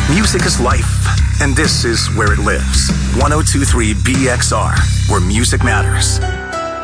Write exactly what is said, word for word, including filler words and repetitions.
Music is life, and this is where it lives. ten twenty-three B X R, where music matters.